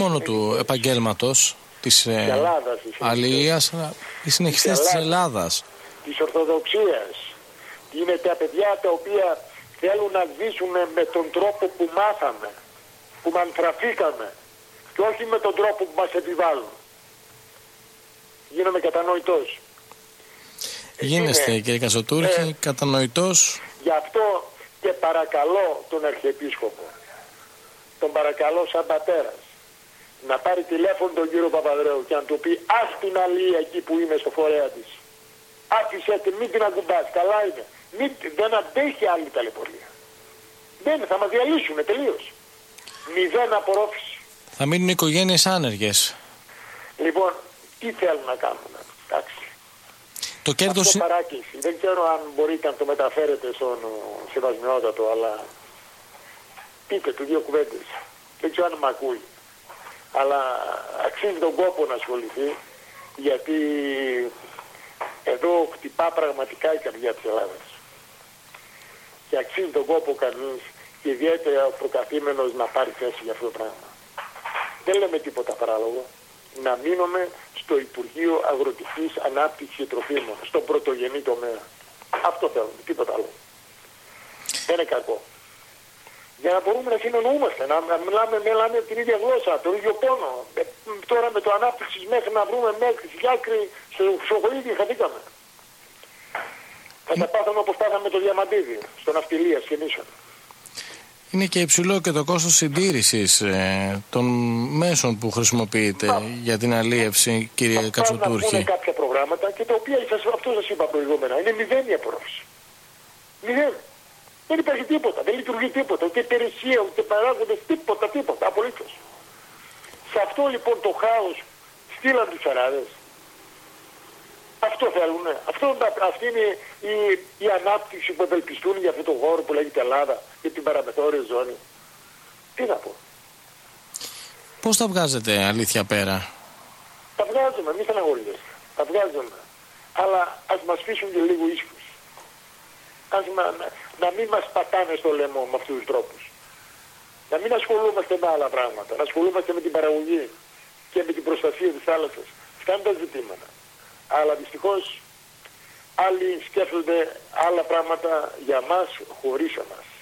μόνο του επαγγέλματος της αλληλείας, αλλά οι συνεχιστές της Ελλάδας, της Ορθοδοξίας. Είναι τα παιδιά τα οποία θέλουν να ζήσουν με τον τρόπο που μάθαμε, που μανθραφήκαμε, και όχι με τον τρόπο που μας επιβάλλουν. Γίνομαι κατανοητός. Γίνεστε κύριε Κασοτούρχη κατανοητός. Γι' αυτό και παρακαλώ τον Αρχιεπίσκοπο, τον παρακαλώ σαν πατέρας, να πάρει τηλέφωνο τον κύριο Παπαδρέου και να του πει: ας την αλήθεια εκεί που είναι στο φορέα της. Άφησε την, μην την ακουμπάς, καλά είναι. Δεν αντέχει άλλη ταλαιπωρία. Δεν, θα μας διαλύσουν τελείως. 0 απορρόφηση. Θα μείνουν οι οικογένειες άνεργες. Λοιπόν, τι θέλουν να κάνουν, εντάξει. Το κέρδος... Αυτό παράκληση. Δεν ξέρω αν μπορείτε να το μεταφέρετε στον σεβασμιότατο, αλλά πείτε του 2 κουβέντες. Δεν ξέρω αν με ακούει. Αλλά αξίζει τον κόπο να ασχοληθεί, γιατί εδώ χτυπά πραγματικά η καρδιά της Ελλάδας. Και αξίζει τον κόπο κανείς, και ιδιαίτερα ο προκαθήμενος, να πάρει θέση για αυτό το πράγμα. Δεν λέμε τίποτα παράλογο. Να μείνουμε στο Υπουργείο Αγροτικής Ανάπτυξης και Τροφίμων, στον πρωτογενή τομέα. Αυτό θέλουμε, τίποτα άλλο. Δεν είναι κακό. Για να μπορούμε να συνεννοούμαστε, να μιλάμε την ίδια γλώσσα, τον ίδιο πόνο. Τώρα με το ανάπτυξη μέχρι να βρούμε μέχρι στη Γιάκρη, στο Ξοχοίδη, χαθήκαμε. Θα τα πάθαμε όπως πάθαμε με το Διαμαντίδη, στο Ναυτιλία, σχεδίσαμε. Είναι και υψηλό και το κόστος συντήρησης των μέσων που χρησιμοποιείτε για την αλίευση, κύριε Κατσοτούρχη. Υπάρχουν κάποια προγράμματα και τα οποία αυτό σας είπα προηγούμενα. Είναι 0 η απορρόφηση. 0. Δεν υπάρχει τίποτα. Δεν λειτουργεί τίποτα. Ούτε υπηρεσία, ούτε παράγοντες, τίποτα. Απολύτως. Σε αυτό λοιπόν το χάος στείλαν τους αράδες. Αυτό θέλουν. Αυτή είναι η ανάπτυξη που ευελπιστούν για αυτό το χώρο που λέγεται Ελλάδα, για την παραμεθόρια ζώνη. Τι να πω. Πώς τα βγάζετε αλήθεια πέρα? Τα βγάζουμε, μη στεναχωρίζεστε. Τα βγάζουμε. Αλλά ας μας πείσουν και λίγο ίσχυος. Να μην μας πατάνε στο λαιμό με αυτούς τους τρόπους. Να μην ασχολούμαστε με άλλα πράγματα. Να ασχολούμαστε με την παραγωγή και με την προστασία της θάλασσας. Αυτά είναι τα ζητήματα. Αλλά δυστυχώς άλλοι σκέφτονται άλλα πράγματα για μας χωρίς εμάς.